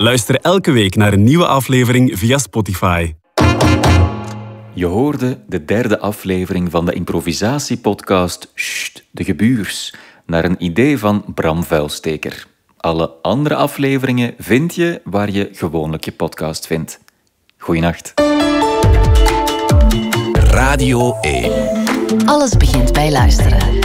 Luister elke week naar een nieuwe aflevering via Spotify. Je hoorde de derde aflevering van de improvisatiepodcast Sst, de Gebuurs, naar een idee van Bram Vuilsteker. Alle andere afleveringen vind je waar je gewoonlijk je podcast vindt. Goeienacht. Radio 1. Alles begint bij luisteren.